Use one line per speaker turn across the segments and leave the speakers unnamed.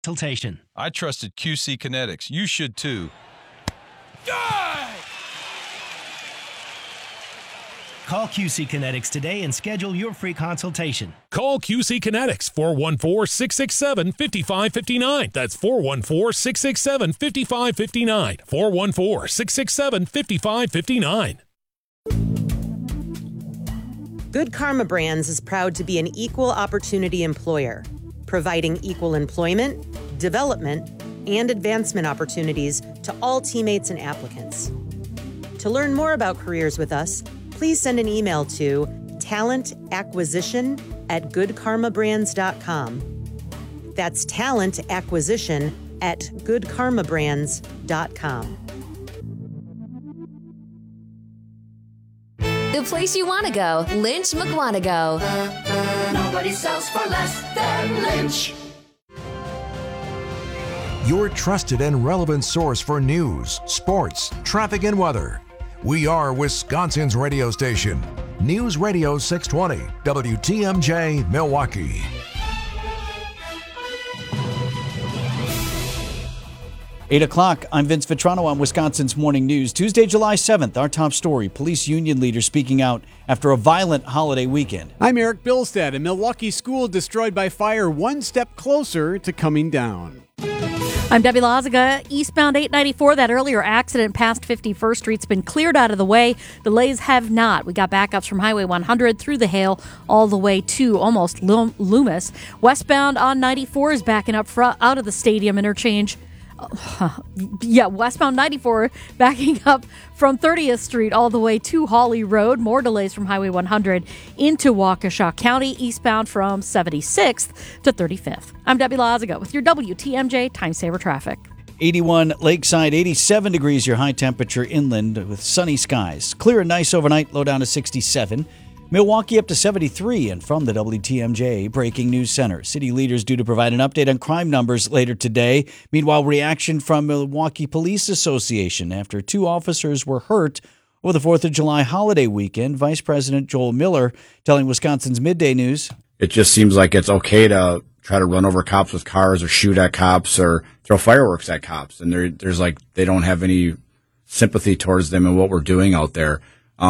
consultation.
I trusted QC Kinetics. You should too.
Call QC Kinetics today and schedule your free consultation.
Call QC Kinetics, 414-667-5559. That's 414-667-5559. 414-667-5559.
Good Karma Brands is proud to be an equal opportunity employer, providing equal employment, development, and advancement opportunities to all teammates and applicants. To learn more about careers with us, please send an email to talentacquisition@goodkarmabrands.com. That's talentacquisition@goodkarmabrands.com.
The place you want to go, Lynch McWanago.
Nobody sells for less than Lynch.
Your trusted and relevant source for news, sports, traffic, and weather. We are Wisconsin's radio station. News Radio 620, WTMJ, Milwaukee.
Eight o'clock, I'm Vince Vitrano on Wisconsin's Morning News. Tuesday, July 7th, our top story, police union leaders speaking out after a violent holiday weekend.
I'm Eric Bilstead. A Milwaukee school destroyed by fire, one step closer to coming down.
I'm Debbie Loziga. Eastbound 894, that earlier accident past 51st Street's been cleared out of the way. Delays have not. We got backups from Highway 100 through the Hale all the way to almost Loomis. Westbound on 94 is backing up out of the stadium interchange. Westbound 94 backing up from 30th Street all the way to Hawley Road. More delays from Highway 100 into Waukesha County, eastbound from 76th to 35th. I'm Debbie Loziga with your WTMJ Time Saver Traffic.
81 Lakeside, 87 degrees your high temperature inland with sunny skies. Clear and nice overnight, low down to 67. Milwaukee up to 73, and from the WTMJ Breaking News Center. City leaders due to provide an update on crime numbers later today. Meanwhile, reaction from Milwaukee Police Association after two officers were hurt over the 4th of July holiday weekend. Vice President Joel Miller telling Wisconsin's Midday News.
It just seems like it's okay to try to run over cops with cars or shoot at cops or throw fireworks at cops. And there's like, they don't have any sympathy towards them and what we're doing out there.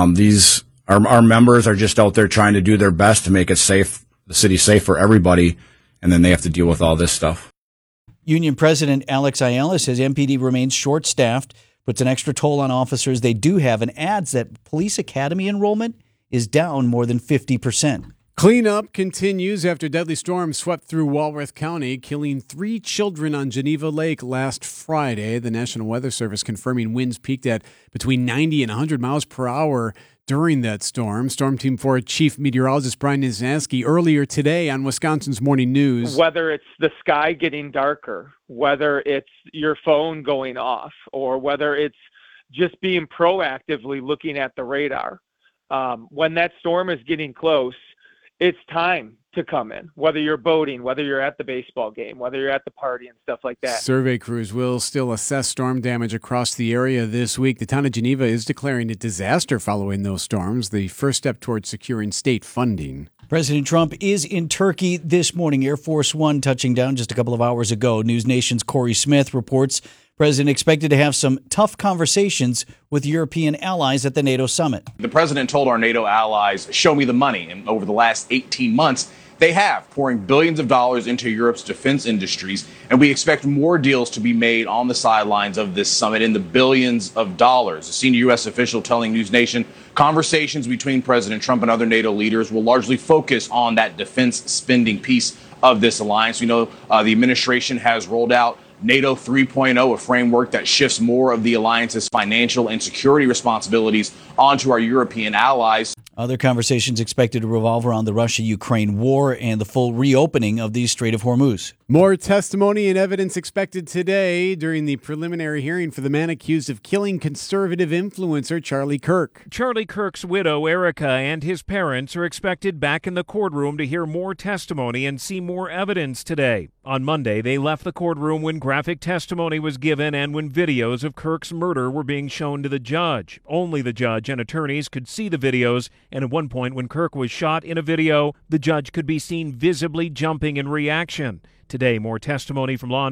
Our members are just out there trying to do their best to make it safe, the city safe for everybody, and then they have to deal with all this stuff.
Union President Alex Ayala says MPD remains short-staffed, puts an extra toll on officers they do have, and adds that police academy enrollment is down more than 50%.
Cleanup continues after deadly storms swept through Walworth County, killing 3 children on Geneva Lake last Friday. The National Weather Service confirming winds peaked at between 90 and 100 miles per hour during that storm. Storm Team 4 Chief Meteorologist Brian Niznansky earlier today on Wisconsin's Morning News.
Whether it's the sky getting darker, whether it's your phone going off, or whether it's just being proactively looking at the radar, when that storm is getting close, it's time to come in, whether you're boating, whether you're at the baseball game, whether you're at the party and stuff like that.
Survey crews will still assess storm damage across the area this week. The town of Geneva is declaring a disaster following those storms, the first step towards securing state funding.
President Trump is in Turkey this morning. Air Force One touching down just a couple of hours ago. News Nation's Corey Smith reports President expected to have some tough conversations with European allies at the NATO summit.
The president told our NATO allies, show me the money. And over the last 18 months, they have, pouring billions of dollars into Europe's defense industries. And we expect more deals to be made on the sidelines of this summit in the billions of dollars. A senior U.S. official telling News Nation conversations between President Trump and other NATO leaders will largely focus on that defense spending piece of this alliance. We know the administration has rolled out NATO 3.0, a framework that shifts more of the alliance's financial and security responsibilities onto our European allies.
Other conversations expected to revolve around the Russia-Ukraine war and the full reopening of the Strait of Hormuz.
More testimony and evidence expected today during the preliminary hearing for the man accused of killing conservative influencer Charlie Kirk.
Charlie Kirk's widow, Erica, and his parents are expected back in the courtroom to hear more testimony and see more evidence today. On Monday, they left the courtroom when graphic testimony was given and when videos of Kirk's murder were being shown to the judge. Only the judge and attorneys could see the videos, and at one point when Kirk was shot in a video, the judge could be seen visibly jumping in reaction. Today, more testimony from law